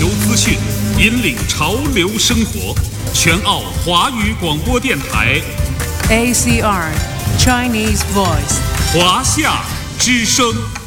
球资讯，引领潮流生活。全澳华语广播电台 ACR Chinese Voice 华夏之声。